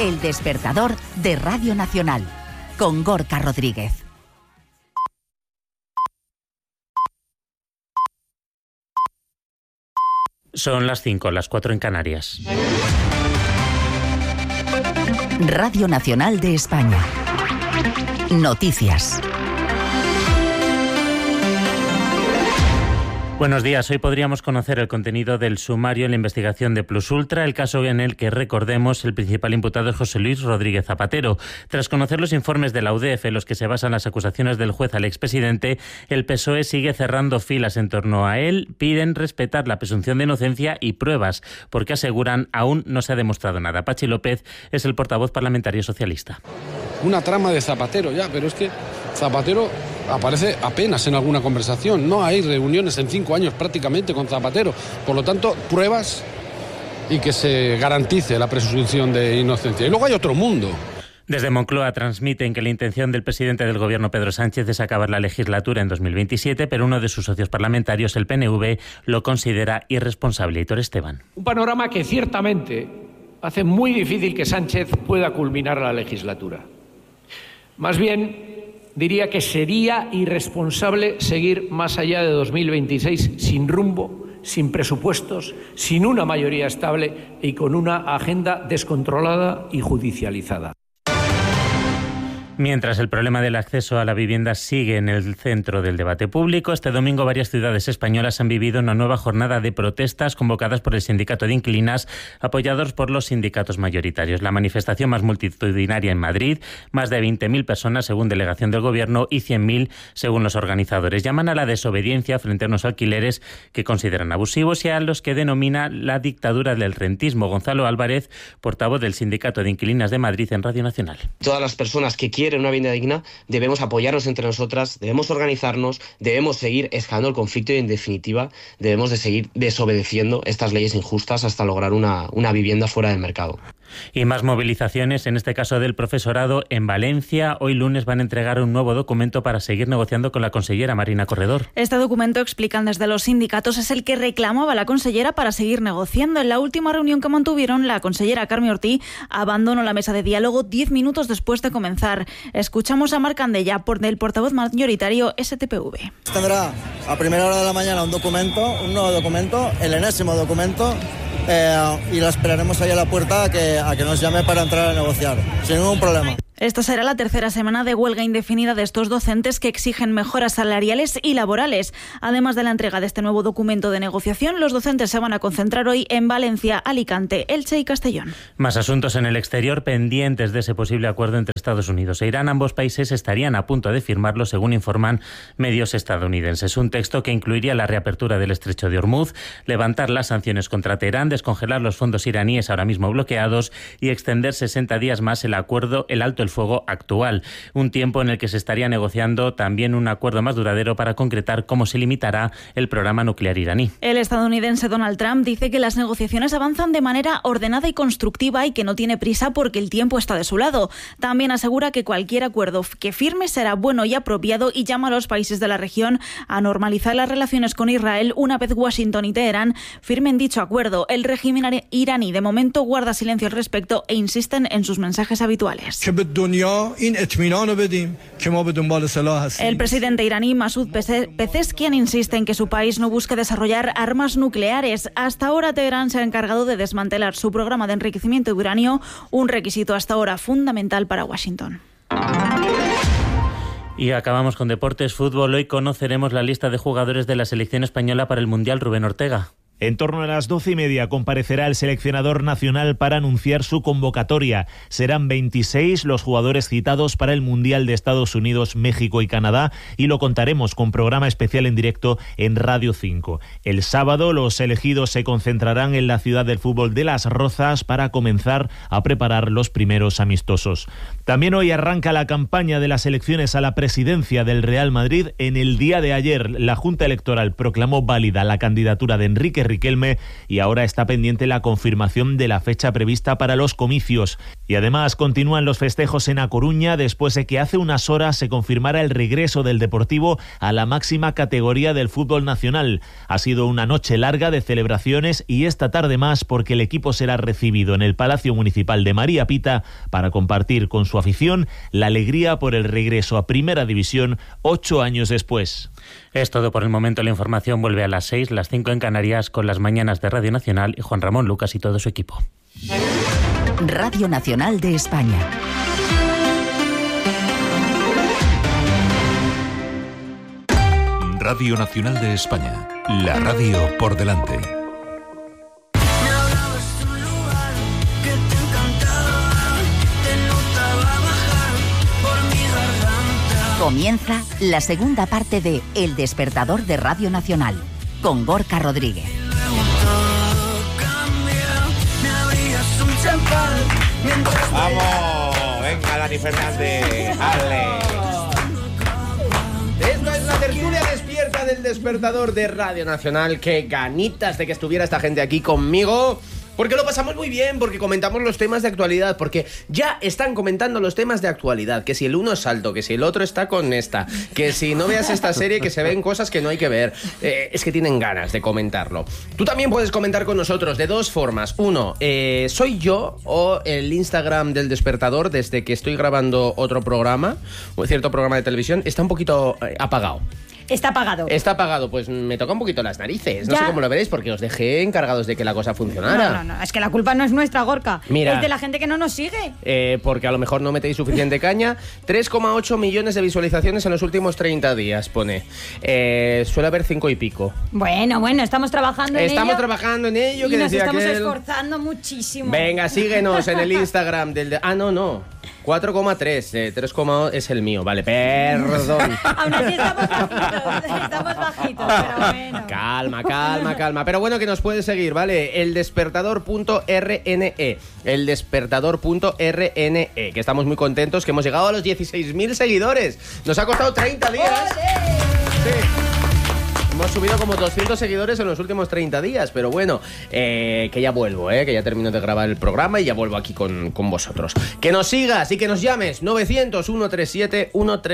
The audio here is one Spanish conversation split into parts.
El despertador de Radio Nacional, con Gorka Rodríguez. Son las 5, las 4 en Canarias. Radio Nacional de España. Noticias. Buenos días. Hoy podríamos conocer el contenido del sumario en la investigación de Plus Ultra, el caso en el que, recordemos, el principal imputado es José Luis Rodríguez Zapatero. Tras conocer los informes de la UDEF en los que se basan las acusaciones del juez al expresidente, el PSOE sigue cerrando filas en torno a él. Piden respetar la presunción de inocencia y pruebas, porque aseguran aún no se ha demostrado nada. Pachi López es el portavoz parlamentario socialista. Una trama de Zapatero ya, pero es que Zapatero aparece apenas en alguna conversación. No hay reuniones en 5 años prácticamente con Zapatero. Por lo tanto, pruebas y que se garantice la presunción de inocencia. Y luego hay otro mundo. Desde Moncloa transmiten que la intención del presidente del Gobierno, Pedro Sánchez, es acabar la legislatura en 2027, pero uno de sus socios parlamentarios, el PNV, lo considera irresponsable. Hitor Esteban. Un panorama que ciertamente hace muy difícil que Sánchez pueda culminar la legislatura. Más bien, diría que sería irresponsable seguir más allá de 2026 sin rumbo, sin presupuestos, sin una mayoría estable y con una agenda descontrolada y judicializada. Mientras el problema del acceso a la vivienda sigue en el centro del debate público, este domingo varias ciudades españolas han vivido una nueva jornada de protestas convocadas por el Sindicato de Inquilinas, apoyados por los sindicatos mayoritarios. La manifestación más multitudinaria en Madrid, más de 20.000 personas según delegación del Gobierno y 100.000 según los organizadores. Llaman a la desobediencia frente a unos alquileres que consideran abusivos y a los que denomina la dictadura del rentismo. Gonzalo Álvarez, portavoz del Sindicato de Inquilinas de Madrid en Radio Nacional. Todas las personas que quieren una vivienda digna, debemos apoyarnos entre nosotras, debemos organizarnos, debemos seguir escalando el conflicto y, en definitiva, debemos de seguir desobedeciendo estas leyes injustas hasta lograr una vivienda fuera del mercado. Y más movilizaciones, en este caso del profesorado en Valencia. Hoy lunes van a entregar un nuevo documento para seguir negociando con la consellera Marina Corredor. Este documento, explican desde los sindicatos, es el que reclamaba la consellera para seguir negociando. En la última reunión que mantuvieron, la consellera Carme Ortí abandonó la mesa de diálogo 10 minutos después de comenzar. Escuchamos a Marc Andella, del portavoz mayoritario STPV. Tendrá a primera hora de la mañana un nuevo documento, el enésimo documento, y la esperaremos ahí a la puerta a que nos llame para entrar a negociar, sin ningún problema. Esta será la tercera semana de huelga indefinida de estos docentes que exigen mejoras salariales y laborales. Además de la entrega de este nuevo documento de negociación, los docentes se van a concentrar hoy en Valencia, Alicante, Elche y Castellón. Más asuntos en el exterior pendientes de ese posible acuerdo entre Estados Unidos e Irán. Ambos países estarían a punto de firmarlo, según informan medios estadounidenses. Un texto que incluiría la reapertura del estrecho de Hormuz, levantar las sanciones contra Teherán, descongelar los fondos iraníes ahora mismo bloqueados y extender 60 días más el alto el fuego actual. Un tiempo en el que se estaría negociando también un acuerdo más duradero para concretar cómo se limitará el programa nuclear iraní. El estadounidense Donald Trump dice que las negociaciones avanzan de manera ordenada y constructiva y que no tiene prisa porque el tiempo está de su lado. También asegura que cualquier acuerdo que firme será bueno y apropiado y llama a los países de la región a normalizar las relaciones con Israel una vez Washington y Teherán firmen dicho acuerdo. El régimen iraní de momento guarda silencio al respecto e insisten en sus mensajes habituales. El presidente iraní Masoud Pezeshkian insiste en que su país no busque desarrollar armas nucleares. Hasta ahora Teherán se ha encargado de desmantelar su programa de enriquecimiento de uranio, un requisito hasta ahora fundamental para Washington. Y acabamos con deportes, fútbol. Hoy conoceremos la lista de jugadores de la selección española para el Mundial. Rubén Ortega. En torno a las 12:30 comparecerá el seleccionador nacional para anunciar su convocatoria. Serán 26 los jugadores citados para el Mundial de Estados Unidos, México y Canadá, y lo contaremos con programa especial en directo en Radio 5. El sábado los elegidos se concentrarán en la ciudad del fútbol de Las Rozas para comenzar a preparar los primeros amistosos. También hoy arranca la campaña de las elecciones a la presidencia del Real Madrid. En el día de ayer, la Junta Electoral proclamó válida la candidatura de Enrique Riquelme y ahora está pendiente la confirmación de la fecha prevista para los comicios. Y además continúan los festejos en A Coruña después de que hace unas horas se confirmara el regreso del Deportivo a la máxima categoría del fútbol nacional. Ha sido una noche larga de celebraciones y esta tarde más, porque el equipo será recibido en el Palacio Municipal de María Pita para compartir con su afición la alegría por el regreso a Primera División 8 años después. Es todo por el momento. La información vuelve a las 6, las 5 en Canarias, con las mañanas de Radio Nacional y Juan Ramón Lucas y todo su equipo. Radio Nacional de España. Radio Nacional de España, la radio por delante. Comienza la segunda parte de El Despertador de Radio Nacional, con Gorka Rodríguez. ¡Vamos! Venga, Dani Fernández, ¡ale! Esto es la tertulia despierta del Despertador de Radio Nacional. ¡Qué ganitas de que estuviera esta gente aquí conmigo! Porque lo pasamos muy bien, porque comentamos los temas de actualidad, porque ya están comentando los temas de actualidad, que si el uno es alto, que si el otro está con esta, que si no veas esta serie, que se ven cosas que no hay que ver. Es que tienen ganas de comentarlo. Tú también puedes comentar con nosotros de dos formas. Uno, soy yo o el Instagram del Despertador, desde que estoy grabando otro programa, un cierto programa de televisión, está un poquito apagado. Está apagado. Está apagado, pues me toca un poquito las narices. No sé cómo lo veréis, porque os dejé encargados de que la cosa funcionara. No, es que la culpa no es nuestra, Gorka. Mira, es de la gente que no nos sigue. Porque a lo mejor no metéis suficiente caña. 3,8 millones de visualizaciones en los últimos 30 días, pone. Suele haber 5 y pico. Bueno, estamos trabajando en ello. Estamos trabajando en ello. Y que nos decía estamos aquel... esforzando muchísimo. Venga, síguenos en el Instagram del... no. 4,3, 3,8 es el mío, vale, perdón. Aún así estamos bajitos, pero bueno. Calma. Pero bueno, que nos puedes seguir, ¿vale? Eldespertador.rne. Eldespertador.rne. Que estamos muy contentos, que hemos llegado a los 16.000 seguidores. Nos ha costado 30 días. Sí. Hemos subido como 200 seguidores en los últimos 30 días, pero bueno, que ya vuelvo, que ya termino de grabar el programa y ya vuelvo aquí con vosotros. Que nos sigas y que nos llames 900-137-137,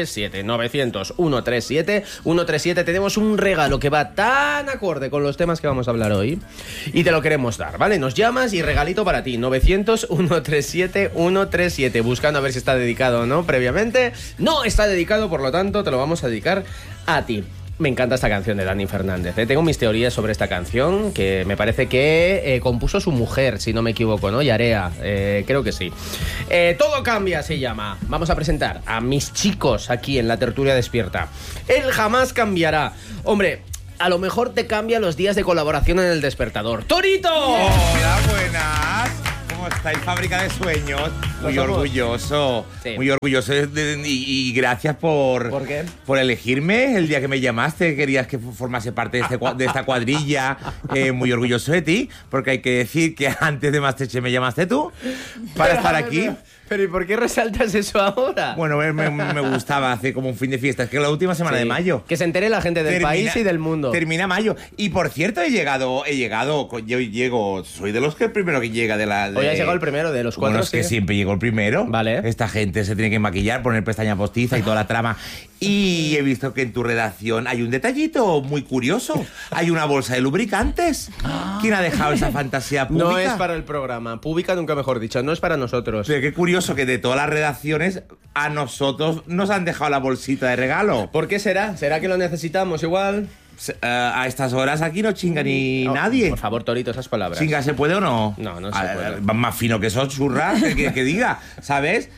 900-137-137. Tenemos un regalo que va tan acorde con los temas que vamos a hablar hoy y te lo queremos dar, ¿vale? Nos llamas y regalito para ti, 900-137-137, buscando a ver si está dedicado o no previamente. No está dedicado, por lo tanto te lo vamos a dedicar a ti. Me encanta esta canción de Dani Fernández. Tengo mis teorías sobre esta canción, que me parece que compuso su mujer, si no me equivoco, ¿no? Yarea, creo que sí. Todo cambia, se llama. Vamos a presentar a mis chicos aquí en la tertulia despierta. Él jamás cambiará. Hombre, a lo mejor te cambia los días de colaboración en El Despertador. ¡Torito! Hola, buenas. ¿Cómo estáis? Fábrica de sueños. Muy orgulloso. Sí. Muy orgulloso y gracias por... ¿Por qué? Por elegirme el día que me llamaste. Querías que formase parte de esta cuadrilla. Muy orgulloso de ti, porque hay que decir que antes de Masterchef me llamaste tú para estar aquí. Pero ¿y por qué resaltas eso ahora? Bueno, me gustaba hacer como un fin de fiesta. Es que la última semana de mayo. Que se entere la gente del país y del mundo. Termina mayo. Y por cierto, he llegado. Yo llego. Soy de los que el primero que llega de la. Hoy has llegado el primero de los cuatro. Bueno, es que siempre llego el primero. Vale. Esta gente se tiene que maquillar, poner pestaña postiza y toda la trama. Y he visto que en tu redacción hay un detallito muy curioso. Hay una bolsa de lubricantes. ¿Quién ha dejado esa fantasía pública? No es para el programa. Pública nunca mejor dicho. No es para nosotros. Pero qué curioso que de todas las redacciones a nosotros nos han dejado la bolsita de regalo. ¿Por qué será? ¿Será que lo necesitamos igual? A estas horas aquí no chinga ni nadie. Por favor, Torito, esas palabras. ¿Chinga se puede o no? No se puede. Más fino que eso, churra, que diga, ¿sabes?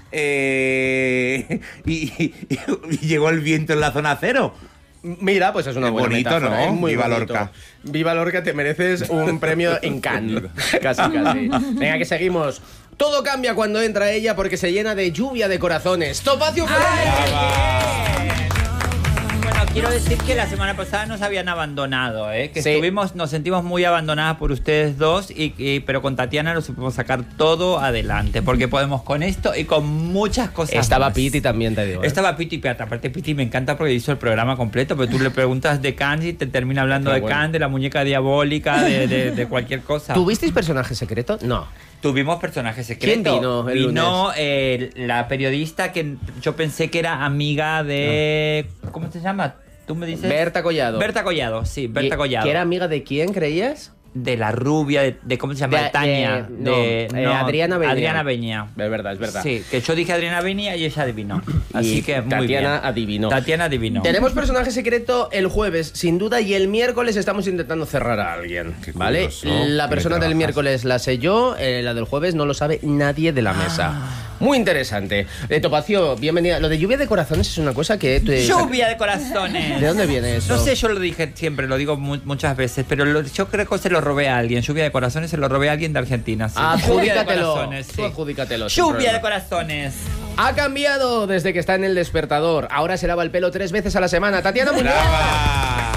Y llegó el viento en la zona cero. Mira, pues es una buena bonito, metáfora, ¿no? Muy Viva bonito. Lorca. Viva Lorca, te mereces un premio en Cannes. Casi. Venga, que seguimos. Todo cambia cuando entra ella porque se llena de lluvia de corazones. ¡Topacio Ferrer! Buenos quiero decir que la semana pasada nos habían abandonado, que Sí. nos sentimos muy abandonadas por ustedes dos, pero con Tatiana lo supimos sacar todo adelante, porque podemos con esto y con muchas cosas Estaba más. Piti también, te digo. Estaba Piti, pero aparte Piti me encanta porque hizo el programa completo, pero tú le preguntas de Cannes y te termina hablando Qué de bueno. Cannes, de la muñeca diabólica, de cualquier cosa. ¿Tuvisteis personaje secreto? No. Tuvimos personajes secretos. ¿Quién vino el Vino la periodista que yo pensé que era amiga de... ¿Cómo se llama? ¿Tú me dices? Berta Collado. Berta Collado, sí, Berta Collado. ¿Que era amiga de quién, creías? De la rubia, de ¿cómo se llama? De Tania. Adriana Beña. Adriana Beña. Es verdad, es verdad. Sí, que yo dije Adriana Beña y ella adivinó. Así Y que muy Tatiana bien. adivinó. Tatiana adivinó. Tenemos personaje secreto el jueves, sin duda, y el miércoles estamos intentando cerrar a alguien, ¿vale? curioso. La ¿Qué persona del trabajas? miércoles la sé yo, la del jueves no lo sabe nadie de la mesa. Muy interesante. Topacio, bienvenida. Lo de lluvia de corazones es una cosa que... Lluvia de corazones. ¿De dónde viene eso? No sé, yo lo dije siempre, lo digo muchas veces, pero yo creo que se lo robé a alguien. Lluvia de corazones se lo robé a alguien de Argentina. Sí. Lluvia de Adjudícatelo. corazones, sí. Tú adjudícatelo, sin Lluvia problema. de corazones. Ha cambiado desde que está en el despertador. Ahora se lava el pelo 3 veces a la semana. Tatiana Muñoz. ¡Brava!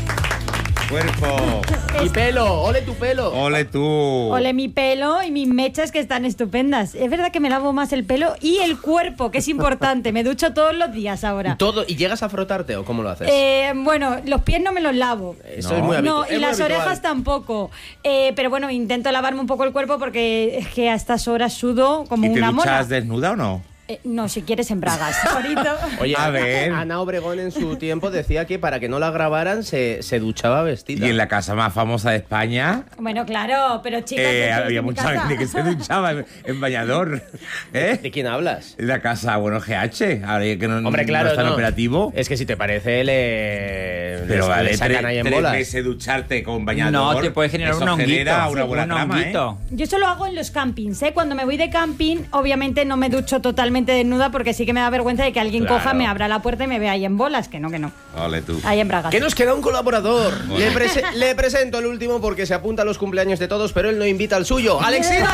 Cuerpo. Y pelo. Ole tu pelo. Ole tú. Ole mi pelo y mis mechas que están estupendas. Es verdad que me lavo más el pelo y el cuerpo, que es importante. Me ducho todos los días ahora. Todo. ¿Y llegas a frotarte o cómo lo haces? Bueno, los pies no me los lavo. Eso es muy habitual. No, y las orejas tampoco. Pero bueno, intento lavarme un poco el cuerpo porque es que a estas horas sudo como ¿Y te una duchas mona. desnuda o no? No, si quieres en bragas. Bonito. Oye, A ver. Ana Obregón en su tiempo decía que para que no la grabaran se duchaba vestida. Y en la casa más famosa de España Bueno, claro, pero chicas, yo estoy había en mi mucha casa. gente que se duchaba en bañador. ¿De quién hablas? En la casa, bueno, GH. Ahora ya que no, Hombre, claro, no está en no. operativo. Es que si te parece, Pero vale, le sacan ahí en tres bolas. meses ducharte con bañador. No, te puede generar eso un honguito. genera una Sí, buena un trama, honguito. ¿eh? Yo eso lo hago en los campings, ¿eh? Cuando me voy de camping, obviamente no me ducho totalmente desnuda porque sí que me da vergüenza de que alguien Claro. coja, me abra la puerta y me vea ahí en bolas. Que no. Ole tú. Ahí en bragas. Que nos queda un colaborador. Bueno. Le presento el último porque se apunta a los cumpleaños de todos, pero él no invita al suyo. ¡Alexino!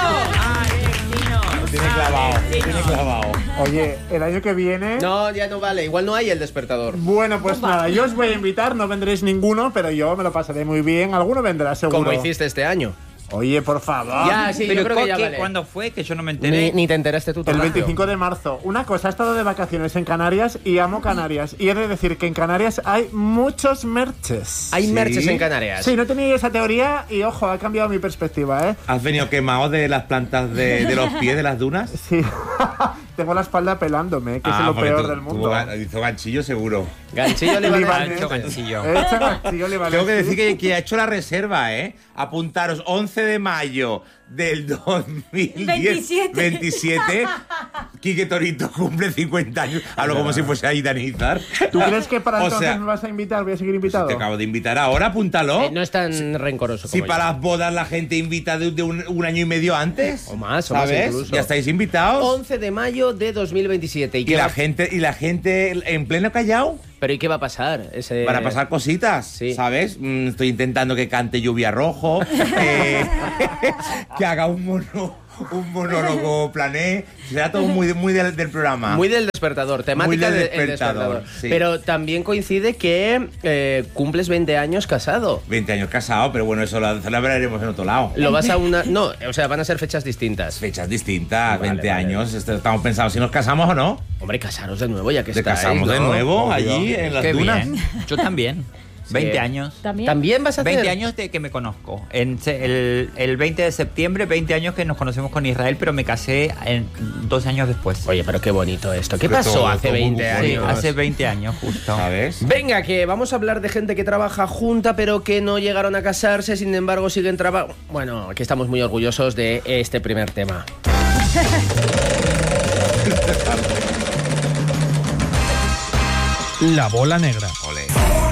Lo tiene clavado, lo tiene clavado. Oye, el año que viene... No, ya no vale. Igual no hay el despertador. Bueno, pues nada, yo os voy a invitar, no vendréis ninguno, pero yo me lo pasaré muy bien. Alguno vendrá, seguro. Como hiciste este año. Oye, por favor. Ya, sí, yo creo que ya vale. ¿Cuándo fue? Que yo no me enteré. Ni te enteraste tú, El Tomacio. 25 de marzo. Una cosa, he estado de vacaciones en Canarias y amo Canarias. Y he de decir que en Canarias hay muchos merches. Hay ¿Sí? merches en Canarias. Sí, no tenía esa teoría y, ojo, ha cambiado mi perspectiva, ¿eh? ¿Has venido quemado de las plantas de los pies de las dunas? Sí. Tengo la espalda pelándome, que es lo porque peor tú- del tú mundo. Hizo ganchillo seguro. Ganchillo le Libanés. Ganchillo. He hecho ganchillo libanés. Tengo que decir que ha hecho la reserva, ¿eh? Apuntaros 11 de mayo del 2027. Quique Torito cumple 50 años. Hablo como si fuese a idanizar. ¿Tú crees que para O entonces sea, me vas a invitar? ¿Voy a seguir invitado? te acabo de invitar ahora, apúntalo. No es tan rencoroso Si como para yo. las bodas la gente invita de un año y medio antes. O más ¿sabes? incluso. Ya estáis invitados. 11 de mayo de 2027. Y la gente en pleno Callao. ¿Pero y qué va a pasar? Van a pasar cositas, Sí. ¿sabes? Estoy intentando que cante Lluvia Rojo, que haga un monólogo plané. Será todo muy del programa. Muy del despertador, temática Muy del del despertador, sí. Pero también coincide que cumples 20 años casado. 20 años casado, pero bueno, eso lo celebraremos en otro lado. Lo vas a una... No, o sea, van a ser fechas distintas. Fechas distintas, Vale, 20 vale. años. Estamos pensando si nos casamos o no. Hombre, casaros de nuevo ya que Te estáis, casamos ¿no? de nuevo Obvio. allí en las Qué dunas. bien. Yo también. 20 años. ¿También vas a hacer? 20 años de que me conozco. El 20 de septiembre, 20 años que nos conocemos con Israel, pero me casé 2 años después. Oye, pero qué bonito esto. ¿Qué Pero pasó todo hace 20 muy años? Sí, hace 20 años justo. ¿Sabes? Venga, que vamos a hablar de gente que trabaja junta, pero que no llegaron a casarse, sin embargo siguen trabajando. Bueno, aquí estamos muy orgullosos de este primer tema. La bola negra. Ole.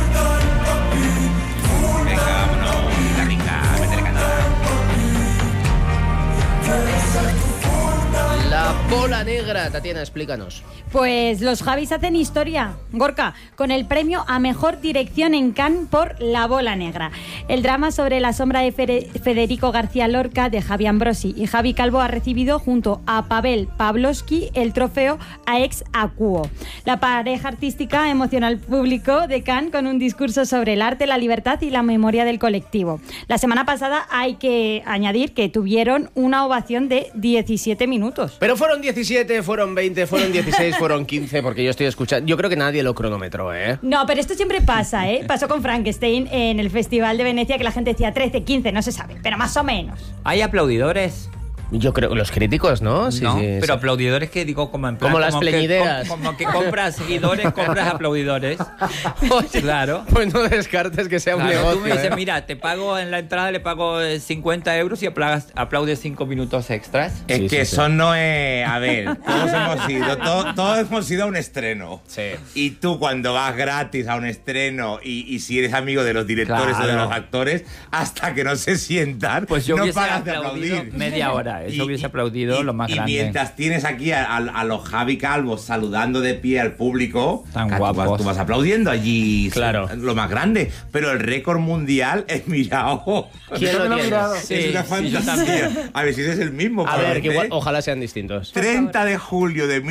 Venga, vámonos. La rica, métele canela. La Bola Negra. Tatiana, explícanos. Pues los Javis hacen historia, Gorka, con el premio a Mejor Dirección en Cannes por La Bola Negra. El drama sobre la sombra de Federico García Lorca de Javi Ambrosi y Javi Calvo ha recibido junto a Pavel Pavlovsky el trofeo a ex aequo. La pareja artística emociona al público de Cannes con un discurso sobre el arte, la libertad y la memoria del colectivo. La semana pasada hay que añadir que tuvieron una ovación de 17 minutos. Pero fueron 17, fueron 20, fueron 16, fueron 15, porque yo estoy escuchando. Yo creo que nadie lo cronometró, ¿eh? No, pero esto siempre pasa, ¿eh? Pasó con Frankenstein en el Festival de Venecia, que la gente decía 13, 15, no se sabe, pero más o menos. ¿Hay aplaudidores? Yo creo que los críticos, ¿no? Sí, no, sí, pero sí. aplaudidores que digo como en plan, como las pleñideras. Como que compras seguidores, compras aplaudidores. Oye, claro. Pues no descartes que sea un negocio. Tú me dices, mira, te pago en la entrada, le pago 50 euros y aplaudes 5 minutos extras. Es que eso no es... A ver, todos hemos ido a un estreno. Sí. Y tú cuando vas gratis a un estreno y si eres amigo de los directores o de los actores, hasta que no se sientan, pues yo no hubiese paras de aplaudido aplaudir. media hora. Eso hubiese aplaudido lo más grande. Y mientras tienes aquí a los Javi Calvos saludando de pie al público, tan guapos. Tú vas aplaudiendo allí, claro, lo más grande. Pero el récord mundial es mirado. ¿Quién lo tiene? Es una fantasía. A ver si es el mismo. A ver, que igual, ojalá sean distintos. 30 de julio de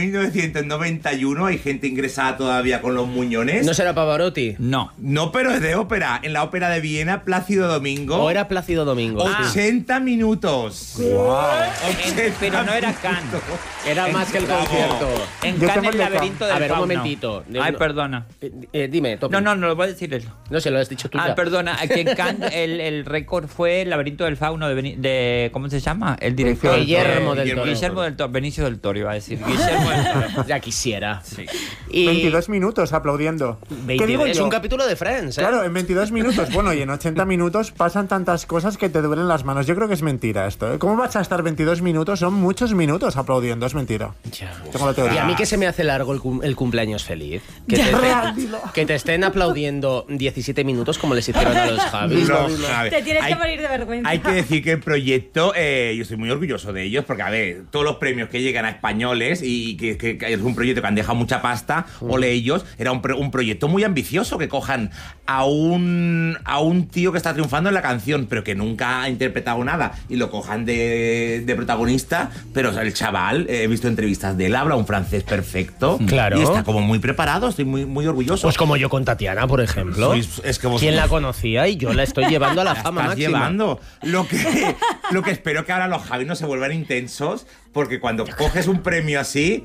1991, hay gente ingresada todavía con los muñones. ¿No será Pavarotti? No. No, pero es de ópera. En la ópera de Viena, Plácido Domingo. ¿O era Plácido Domingo? 80 minutos. Wow. Pero no era Cannes. Era más que el concierto. En Cannes el laberinto del fauno. A ver, un fauno. momentito. Ay, perdona. Dime, Topi. No, lo voy a decir eso. No, se lo has dicho tú ya. Perdona. Aquí en Cannes el récord fue el laberinto del fauno de ¿cómo se llama? El director. Guillermo del Toro. Guillermo del Toro. Benicio del Toro iba a decir. Guillermo del Toro. Ya quisiera. Sí. Y 22 minutos aplaudiendo. 22, ¿qué digo yo? Es un capítulo de Friends, ¿eh? Claro, en 22 minutos. Bueno, y en 80 minutos pasan tantas cosas que te duelen las manos. Yo creo que es mentira esto, ¿eh? ¿Cómo vas a estar 22 minutos? Son muchos minutos aplaudiendo, es mentira. Ya. Tengo la teoría. Y a mí que se me hace largo el cumpleaños feliz. Que te estén aplaudiendo 17 minutos como les hicieron a los Javis. Te tienes que morir de vergüenza. Hay que decir que el proyecto, yo estoy muy orgulloso de ellos, porque a ver, todos los premios que llegan a españoles y que es un proyecto que han dejado mucha pasta, ole ellos, era un proyecto muy ambicioso, que cojan a un tío que está triunfando en la canción, pero que nunca ha interpretado nada, y lo cojan de protagonista, pero el chaval, he visto entrevistas de él, habla un francés perfecto, claro, y está como muy preparado, estoy muy orgulloso. Pues como yo con Tatiana, por ejemplo. ¿Quién la conocía? Y yo la estoy llevando a la fama máxima. Llevando. Lo que espero que ahora los Javi no se vuelvan intensos, porque cuando coges un premio así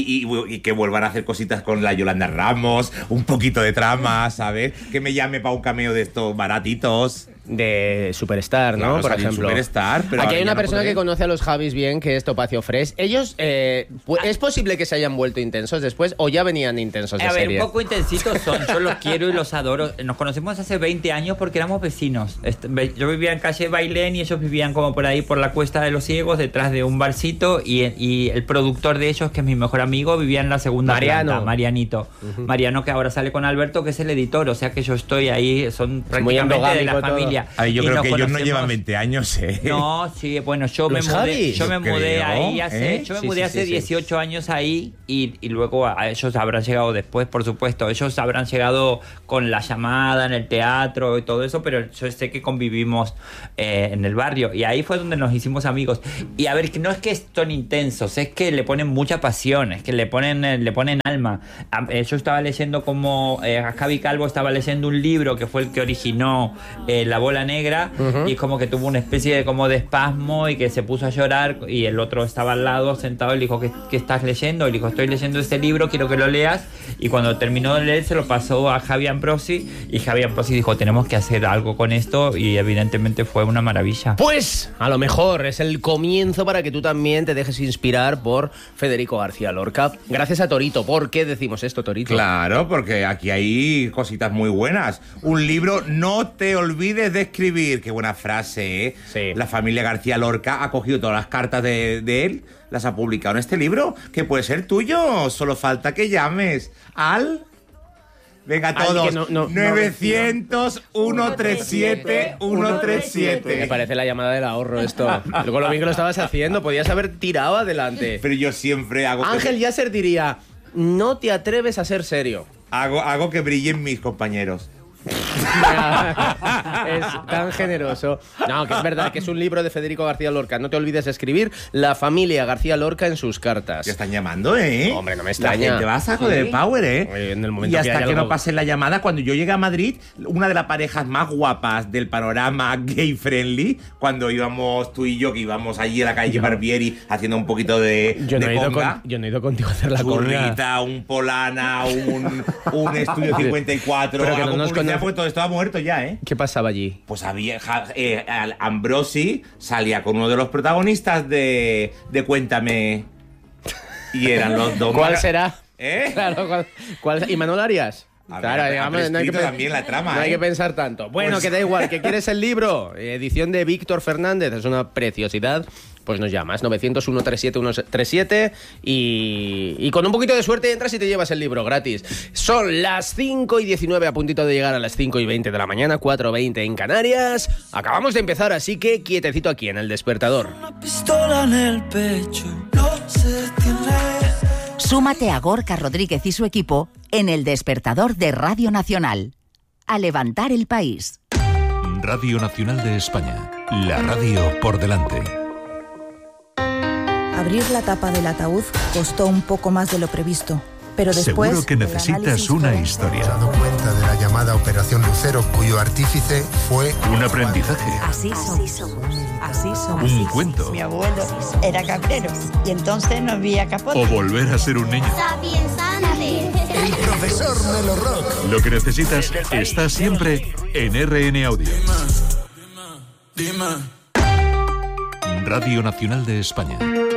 y que vuelvan a hacer cositas con la Yolanda Ramos, un poquito de trama, ¿sabes? Que me llame para un cameo de estos baratitos. De Superstar, ¿no? Claro, por ejemplo. Superstar, pero aquí hay una no persona que conoce a los Javis bien, que es Topacio Fresh. Ellos, ¿es posible que se hayan vuelto intensos después o ya venían intensos de serie? A ver, un poco intensitos son. Yo los quiero y los adoro. Nos conocemos hace 20 años porque éramos vecinos. Yo vivía en calle Bailén y ellos vivían como por ahí, por la Cuesta de los Ciegos, detrás de un barcito, y el productor de ellos, que es mi mejor amigo, vivía en la segunda planta, Marianito. Mariano, que ahora sale con Alberto, que es el editor, o sea que yo estoy ahí, son prácticamente de la familia. A ver, yo creo que ellos no llevan 20 años, ¿eh? No, sí, bueno, yo me mudé ahí hace, yo me mudé hace 18 años ahí, y luego a ellos habrán llegado después, por supuesto. Ellos habrán llegado con La Llamada en el teatro y todo eso, pero yo sé que convivimos en el barrio, y ahí fue donde nos hicimos amigos. Y a ver, que no es que son intensos, es que le ponen mucha pasión, es que le ponen alma. Yo estaba leyendo Javi Calvo estaba leyendo un libro que fue el que originó La Bola Negra, y es como que tuvo una especie de espasmo y que se puso a llorar, y el otro estaba al lado sentado y le dijo, ¿qué estás leyendo? Y le dijo, estoy leyendo este libro, quiero que lo leas. Y cuando terminó de leer se lo pasó a Javi Ambrosi, y Javi Ambrosi dijo, tenemos que hacer algo con esto, y evidentemente fue una maravilla. Pues a lo mejor es el comienzo para que tú también te dejes inspirar por Federico García Lorca. Gracias a Torito. ¿Por qué decimos esto, Torito? Claro, porque aquí hay cositas muy buenas. Un libro, no te olvides de escribir. Qué buena frase, ¿eh? Sí. La familia García Lorca ha cogido todas las cartas de él, las ha publicado en este libro, que puede ser tuyo. Solo falta que llames al Venga, todos. 900 137 137. Me parece la llamada del ahorro esto. Luego lo bien que lo estabas haciendo, podías haber tirado adelante. Pero yo siempre hago... Ángel Yasser diría, no te atreves a ser serio. Hago que brillen mis compañeros. Es tan generoso. No, que es verdad que es un libro de Federico García Lorca. No te olvides de escribir la familia García Lorca en sus cartas. Te están llamando, ¿eh? Hombre, no me extraña. La gente va a saco de Power, ¿eh? Oye, en el momento y hasta que algo... no pase la llamada, cuando yo llegué a Madrid, una de las parejas más guapas del panorama gay friendly, cuando íbamos tú y yo, que íbamos allí a la calle Barbieri haciendo un poquito de yo no he ido contigo a hacer la churrita, un Polana, un Estudio 54, pero que no nos pues todo estaba muerto ya, ¿eh? ¿Qué pasaba allí? Pues había Ambrosi salía con uno de los protagonistas de Cuéntame y eran los dos. ¿Cuál será? ¿Eh? Claro, ¿cuál? ¿Y Manol Arias? Claro, digamos, no hay que también la trama, no hay que pensar tanto. Bueno, pues... que da igual, que quieres el libro, edición de Víctor Fernández, es una preciosidad. Pues nos llamas, 900 137 137 y con un poquito de suerte entras y te llevas el libro gratis. Son las 5:19, a puntito de llegar a las 5:20 de la mañana, 4:20 en Canarias. Acabamos de empezar, así que quietecito aquí en El Despertador. Una pistola en el pecho, no se detiene. Súmate a Gorka Rodríguez y su equipo en El Despertador de Radio Nacional. A levantar el país. Radio Nacional de España. La radio por delante. Abrir la tapa del ataúd costó un poco más de lo previsto, pero después... Seguro que necesitas una historia. Me he dado cuenta de la llamada Operación Lucero, cuyo artífice fue... Un aprendizaje. Así somos. Un cuento. Mi abuelo era cabrero y entonces no había capote. O volver a ser un niño. El profesor Melo Rock. Lo que necesitas está siempre en RN Audio. Dime. Radio Nacional de España.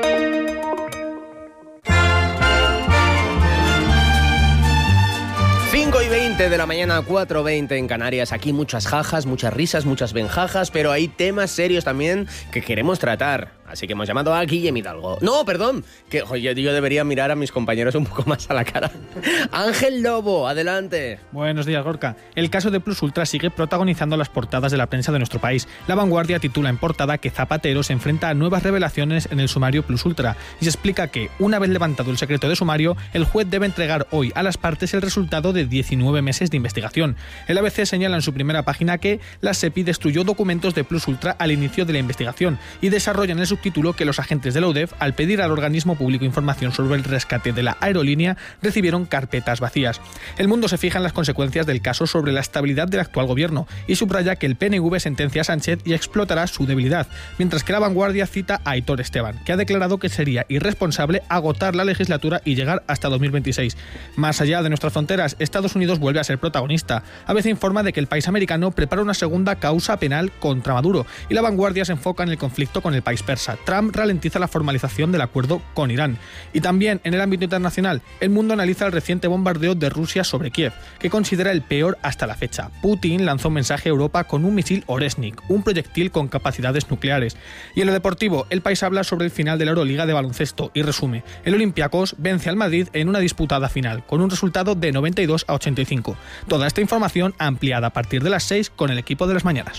5:20 de la mañana, 4:20 en Canarias. Aquí muchas jajas, muchas risas, muchas benjajas, pero hay temas serios también que queremos tratar. Así que hemos llamado a Guillem Hidalgo. No, perdón, que yo debería mirar a mis compañeros un poco más a la cara. Ángel Lobo, adelante. Buenos días, Gorka. El caso de Plus Ultra sigue protagonizando las portadas de la prensa de nuestro país. La Vanguardia titula en portada que Zapatero se enfrenta a nuevas revelaciones en el sumario Plus Ultra y se explica que, una vez levantado el secreto de sumario, el juez debe entregar hoy a las partes el resultado de 19 meses de investigación. El ABC señala en su primera página que la SEPI destruyó documentos de Plus Ultra al inicio de la investigación y desarrolla en el subtítulo que los agentes de la UDEF, al pedir al organismo público información sobre el rescate de la aerolínea, recibieron carpetas vacías. El Mundo se fija en las consecuencias del caso sobre la estabilidad del actual gobierno y subraya que el PNV sentencia a Sánchez y explotará su debilidad, mientras que la Vanguardia cita a Aitor Esteban, que ha declarado que sería irresponsable agotar la legislatura y llegar hasta 2026. Más allá de nuestras fronteras, Estados Unidos vuelve a ser protagonista. ABC informa de que el país americano prepara una segunda causa penal contra Maduro y la Vanguardia se enfoca en el conflicto con el país persa. Trump ralentiza la formalización del acuerdo con Irán. Y también en el ámbito internacional, El Mundo analiza el reciente bombardeo de Rusia sobre Kiev, que considera el peor hasta la fecha. Putin lanzó un mensaje a Europa con un misil Oresnik, un proyectil con capacidades nucleares. Y en lo deportivo, El País habla sobre el final de la Euroliga de baloncesto y resume: el Olympiacos vence al Madrid en una disputada final, con un resultado de 92-85. Toda esta información ampliada a partir de las 6 con el equipo de las mañanas.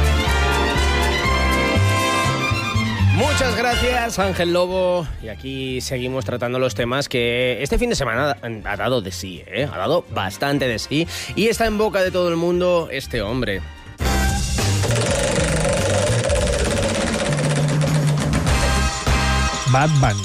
Muchas gracias, Ángel Lobo. Y aquí seguimos tratando los temas que este fin de semana ha dado de sí, ¿eh? Ha dado bastante de sí. Y está en boca de todo el mundo este hombre. Bad Bunny.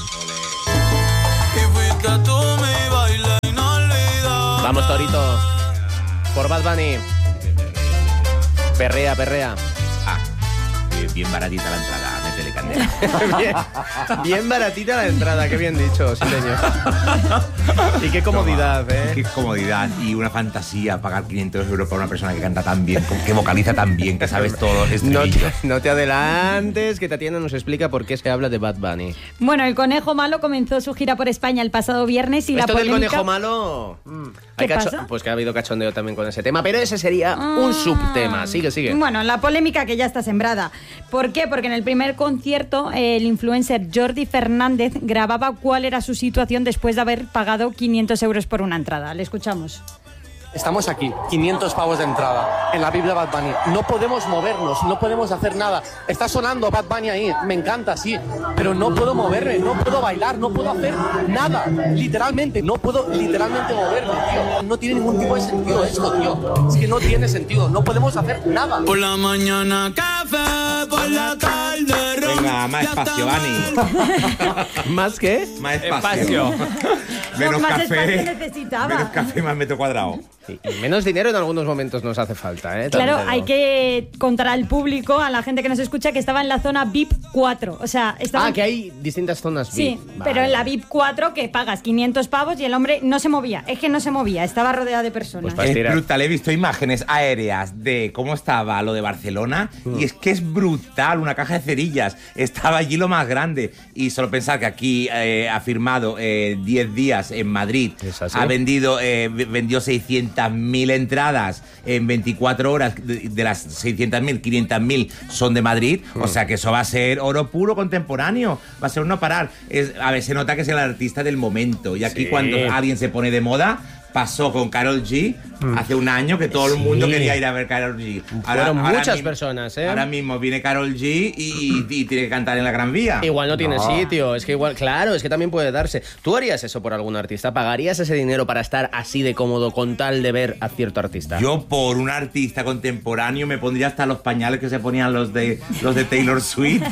Vamos, Torito. Por Bad Bunny. Perrea, perrea. Bien baratita la entrada, métele candela. bien baratita la entrada, qué bien dicho, sí señor. Y qué comodidad, ¿eh? Qué comodidad y una fantasía pagar 500 euros por una persona que canta tan bien, que vocaliza tan bien, que sabes todo los estribillos. No te adelantes, que Tatiana nos explica por qué se habla de Bad Bunny. Bueno, el Conejo Malo comenzó su gira por España el pasado viernes y la polémica... ¿Esto del Conejo Malo? ¿Qué pasa? Pues que ha habido cachondeo también con ese tema, pero ese sería un subtema. Sigue. Bueno, la polémica que ya está sembrada. ¿Por qué? Porque en el primer concierto el influencer Jordi Fernández grababa cuál era su situación después de haber pagado 500 euros por una entrada. Le escuchamos. Estamos aquí, 500 pavos de entrada, en la Biblia Bad Bunny. No podemos movernos, no podemos hacer nada. Está sonando Bad Bunny ahí, me encanta, sí, pero no puedo moverme, no puedo bailar, no puedo hacer nada. Literalmente, no puedo literalmente moverme, tío. No tiene ningún tipo de sentido esto, tío. Es que no tiene sentido, no podemos hacer nada. Por la mañana café, por la tarde ron. Venga, más espacio, Bani. ¿Más qué? Más espacio. Menos más café. espacio necesitaba. Menos café, más metro cuadrado. Sí, y menos dinero en algunos momentos nos hace falta, ¿eh? Claro, hay que contar al público, a la gente que nos escucha, que estaba en la zona VIP 4. O sea, estaba... que hay distintas zonas VIP. Sí, pero en la VIP 4 que pagas 500 pavos y el hombre no se movía. Es que no se movía, estaba rodeado de personas. Es brutal, he visto imágenes aéreas de cómo estaba lo de Barcelona y es que es brutal, una caja de cerillas. Estaba allí lo más grande y solo pensar que aquí ha firmado 10 días en Madrid, vendió 600.000 entradas en 24 horas, de las 600.000, 500.000 son de Madrid, o sea que eso va a ser oro puro contemporáneo, va a ser un no parar. A ver, se nota que es el artista del momento y aquí cuando alguien se pone de moda, pasó con Karol G hace un año que todo el mundo quería ir a ver Karol G. Fueron muchas personas, ¿eh? Ahora mismo viene Karol G y tiene que cantar en la Gran Vía. Igual no tiene sitio, es que igual, claro, es que también puede darse. ¿Tú harías eso por algún artista? ¿Pagarías ese dinero para estar así de cómodo con tal de ver a cierto artista? Yo por un artista contemporáneo me pondría hasta los pañales que se ponían los de Taylor Swift.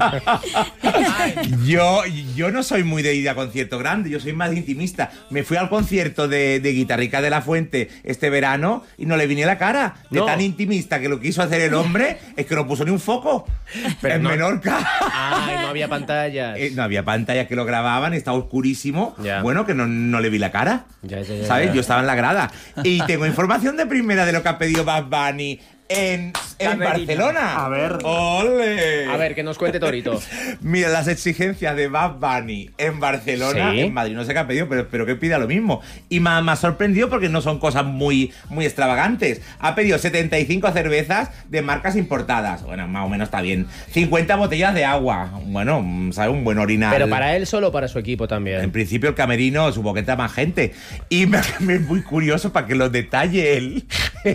Yo no soy muy de ir a concierto grande, yo soy más intimista. Me fui al concierto de Guitarrica de la Fuente este verano y no le vine la cara. De tan intimista que lo quiso hacer el hombre es que no puso ni un foco. Pero en Menorca. Y no había pantallas. No había pantallas que lo grababan, estaba oscurísimo. Bueno, que no le vi la cara. ¿Sabes? Yo estaba en la grada. Y tengo información de primera de lo que ha pedido Bad Bunny en Barcelona. A ver. ¡Ole! A ver, que nos cuente Torito. Mira, las exigencias de Bad Bunny en Barcelona, en Madrid no sé qué ha pedido, pero que pida lo mismo. Y me ha sorprendido porque no son cosas muy extravagantes. Ha pedido 75 cervezas de marcas importadas. Bueno, más o menos está bien. 50 botellas de agua. Bueno, ¿sabes? Un buen orinal. ¿Pero para él solo o para su equipo también? En principio el camerino, supongo que entra más gente. Y me es muy curioso para que lo detalle él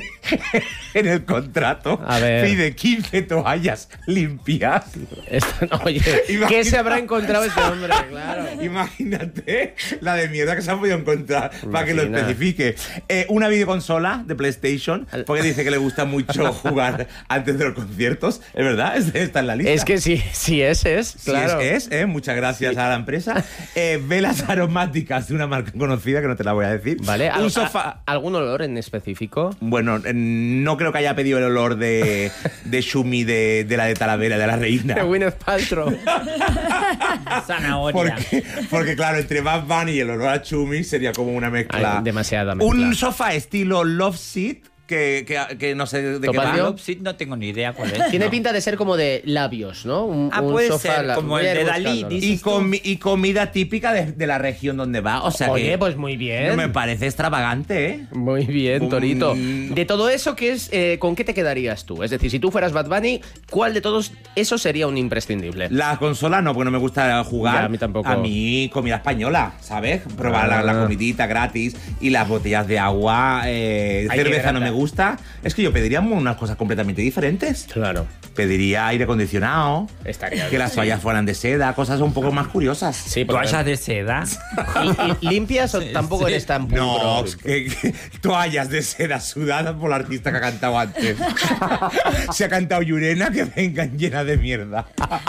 en el contrato. A ver. Pide 15 toallas limpias. Oye, ¿qué se habrá encontrado este hombre? Claro. Imagínate la de mierda que se ha podido encontrar para que lo especifique. Una videoconsola de PlayStation, porque dice que le gusta mucho jugar antes de los conciertos. Es verdad, está en la lista. Es que sí es, claro. Sí es. Muchas gracias a la empresa. Velas aromáticas de una marca conocida que no te la voy a decir. Vale. Un sofá. ¿Algún olor en específico? Bueno, no creo que haya pedido el olor de Shumi de la de Talavera, de la reina. De Gwyneth Paltrow. Zanahoria. Porque claro, entre Bad Bunny y el olor a Shumi sería como una mezcla. Demasiada mezcla. Un sofá estilo Love Seat. Que no sé de qué va. Love Seat no tengo ni idea cuál es. Tiene pinta de ser como de labios, ¿no? Un puede sofá ser, como el de Dalí. Y comida típica de la región donde va. O sea, oye, pues muy bien. No me parece extravagante, ¿eh? Muy bien, Torito. De todo eso, ¿con qué te quedarías tú? Es decir, si tú fueras Bad Bunny, ¿cuál de todos esos sería un imprescindible? La consola no, porque no me gusta jugar. Ya, a mí tampoco. A mí, comida española, ¿sabes? Probar la comidita gratis y las botellas de agua. Cerveza no me gusta. Es que yo pediría unas cosas completamente diferentes. Claro. Pediría aire acondicionado. Estaría que las toallas fueran de seda, cosas un poco más curiosas. Sí, toallas de seda. ¿Y limpias o tampoco eres tan puro? No, toallas de seda sudadas por la artista que ha cantado antes. Se ha cantado Llurena, que vengan llenas de mierda.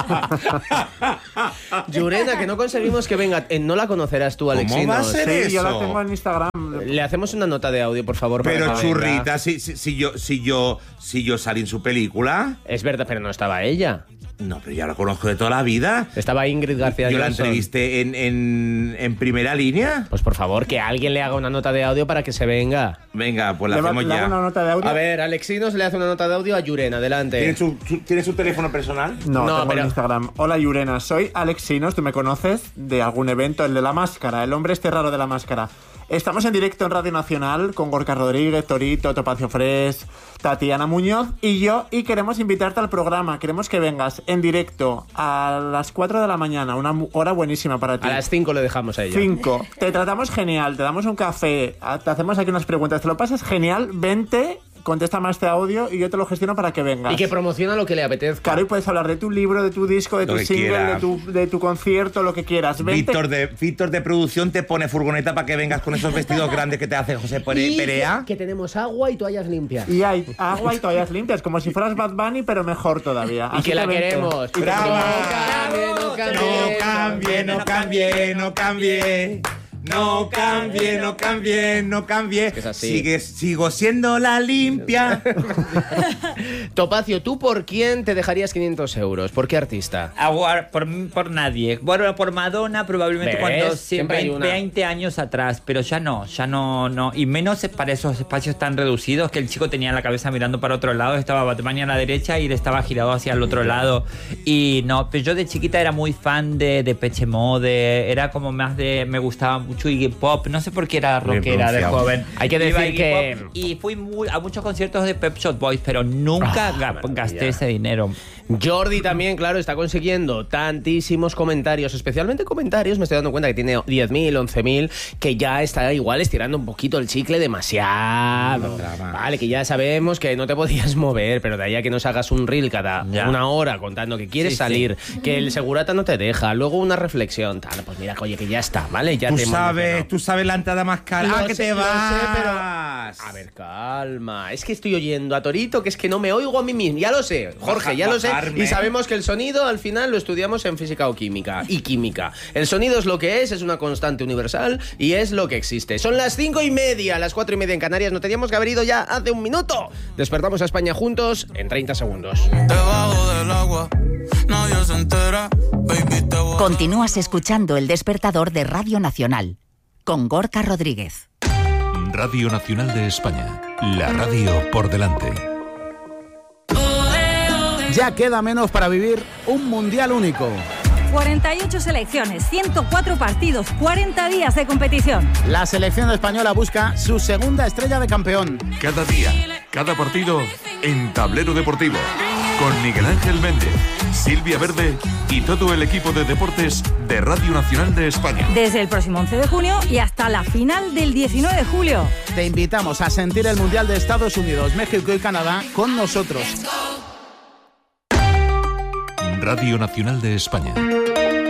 Llurena, que no conseguimos que venga. No la conocerás tú, Alexinos. ¿Cómo va a ser eso? Yo la tengo en Instagram. Le hacemos una nota de audio, por favor. Pero churrita, si yo salí en su película. Es verdad, pero no estaba ella. No, pero ya la conozco de toda la vida. Estaba Ingrid García Johnson. Yo la entrevisté en primera línea. Pues por favor, que alguien le haga una nota de audio para que se venga. Venga, pues la hacemos ya. Una nota de audio? A ver, Alexinos le hace una nota de audio a Llurena, adelante. ¿Tiene su teléfono personal? No, tengo en Instagram. Hola Llurena, soy Alexinos, tú me conoces de algún evento, el de la máscara, el hombre este raro de la máscara. Estamos en directo en Radio Nacional con Gorka Rodríguez, Torito, Topacio Fresh, Tatiana Muñoz y yo, y queremos invitarte al programa, queremos que vengas. en directo a las 4 de la mañana, una hora buenísima para ti. A las 5 le dejamos a ella. 5. Te tratamos genial, te damos un café, te hacemos aquí unas preguntas, te lo pasas genial, vente, contéstame a este audio y yo te lo gestiono para que vengas. Y que promociona lo que le apetezca. Claro, y puedes hablar de tu libro, de tu disco, de tu single, de tu concierto, lo que quieras. Víctor de producción te pone furgoneta para que vengas con esos vestidos grandes que te hace José Perea. Que tenemos agua y toallas limpias. Y hay agua y toallas limpias, como si fueras Bad Bunny, pero mejor todavía. Y Así que la vente. queremos. ¡Bravo! No cambie. No cambie. Es así. Sigo siendo la limpia. Topacio, ¿tú por quién te dejarías 500 euros? ¿Por qué artista? Por nadie. Bueno, por Madonna probablemente cuando Siempre hay una. 20 años atrás, pero ya no. Y menos para esos espacios tan reducidos que el chico tenía la cabeza mirando para otro lado, estaba Bad Bunny a la derecha y él estaba girado hacia el otro lado. Y no, pero yo de chiquita era muy fan de Depeche Mode, era como más de... Me gustaba mucho Iggy Pop, no sé por qué era rockera de joven. Hay que decir que... Y fui a muchos conciertos de Pet Shop Boys, pero nunca gasté ese dinero. Jordi también, claro, está consiguiendo tantísimos comentarios, especialmente comentarios, me estoy dando cuenta que tiene 10.000, 11.000, que ya está igual estirando un poquito el chicle demasiado. Vale, que ya sabemos que no te podías mover, pero de ahí a que nos hagas un reel cada una hora contando que quieres salir, que el segurata no te deja, luego una reflexión, tal, pues mira, oye, que ya está, ¿vale? Ya Tú sabes la entrada más cara. Que te vas. A ver, calma. Es que estoy oyendo a Torito, que es que no me oigo a mí mismo. Ya lo sé, Jorge, ya lo sé. Y sabemos que el sonido al final lo estudiamos en física o química. Y química. El sonido es lo que es una constante universal y es lo que existe. Son las 5:30, las 4:30 en Canarias. No teníamos que haber ido ya hace un minuto. Despertamos a España juntos en 30 segundos. Debajo del agua, nadie se entera. Baby, Continúas escuchando El Despertador de Radio Nacional con Gorka Rodríguez. Radio Nacional de España, la radio por delante. Ya queda menos para vivir un mundial único. 48 selecciones, 104 partidos, 40 días de competición. La selección española busca su segunda estrella de campeón. Cada día, cada partido en Tablero Deportivo. Con Miguel Ángel Méndez, Silvia Verde y todo el equipo de deportes de Radio Nacional de España. Desde el próximo 11 de junio y hasta la final del 19 de julio. Te invitamos a sentir el Mundial de Estados Unidos, México y Canadá con nosotros. Radio Nacional de España.